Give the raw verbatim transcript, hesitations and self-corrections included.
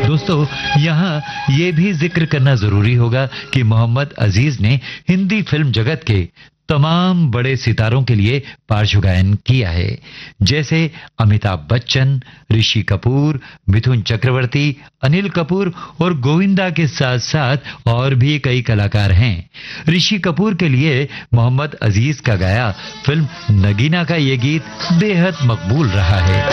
दोस्तों, यहाँ ये भी जिक्र करना जरूरी होगा कि मोहम्मद अजीज ने हिंदी फिल्म जगत के तमाम बड़े सितारों के लिए पार्श्व गायन किया है, जैसे अमिताभ बच्चन, ऋषि कपूर, मिथुन चक्रवर्ती, अनिल कपूर और गोविंदा के साथ साथ और भी कई कलाकार हैं। ऋषि कपूर के लिए मोहम्मद अजीज का गाया फिल्म नगीना का ये गीत बेहद मकबूल रहा है।